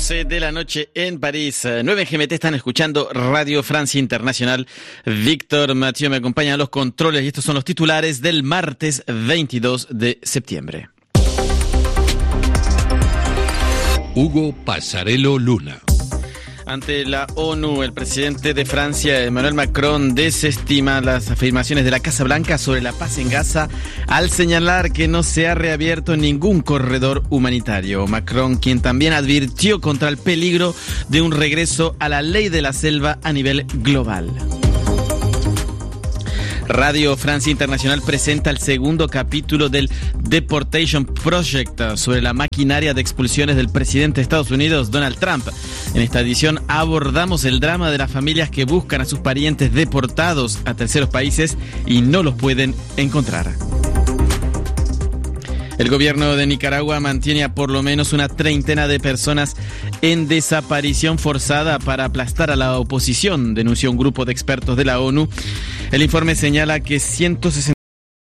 12 de la noche en París. 9 en GMT, están escuchando Radio Francia Internacional. Víctor Mathieu me acompaña a los controles y estos son los titulares del martes 22 de septiembre. Hugo Passarello Luna. Ante la ONU, el presidente de Francia, Emmanuel Macron, desestima las afirmaciones de la Casa Blanca sobre la paz en Gaza al señalar que no se ha reabierto ningún corredor humanitario. Macron, quien también advirtió contra el peligro de un regreso a la ley de la selva a nivel global. Radio Francia Internacional presenta el segundo capítulo del Deportation Project sobre la maquinaria de expulsiones del presidente de Estados Unidos, Donald Trump. En esta edición abordamos el drama de las familias que buscan a sus parientes deportados a terceros países y no los pueden encontrar. El gobierno de Nicaragua mantiene a por lo menos una treintena de personas en desaparición forzada para aplastar a la oposición, denunció un grupo de expertos de la ONU. El informe señala que 160